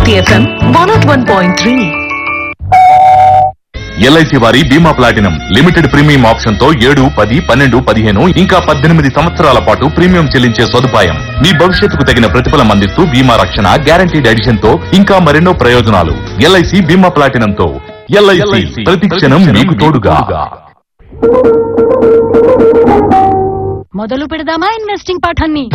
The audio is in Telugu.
City FM 101.3. ఎల్ఐసి వారి బీమా ప్లాటినం లిమిటెడ్ ప్రీమియం ఆప్షన్ తో 7, 10, 12, 15 ఇంకా 18 సంవత్సరాల పాటు ప్రీమియం చెల్లించే సదుపాయం. మీ భవిష్యత్తుకు తగిన ప్రతిఫలం అందిస్తూ బీమా రక్షణ, గ్యారంటీడ్ ఎడిషన్ తో ఇంకా మరెన్నో ప్రయోజనాలు. ఎల్ఐసి బీమా ప్లాటినం తో. ఎల్ఐసి ప్రతి క్షణం మీకు తోడుగా. మొదలు పెడదామా ఇన్వెస్టింగ్ పాఠాన్ని?